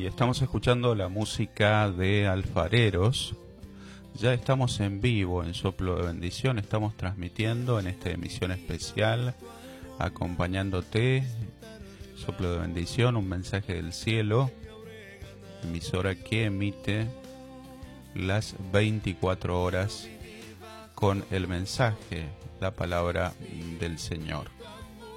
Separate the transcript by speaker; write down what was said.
Speaker 1: y estamos escuchando la música de Alfareros. Ya estamos en vivo en Soplo de Bendición, estamos transmitiendo en esta emisión especial, acompañándote, Soplo de Bendición, un mensaje del cielo, emisora que emite las 24 horas con el mensaje, la palabra del Señor.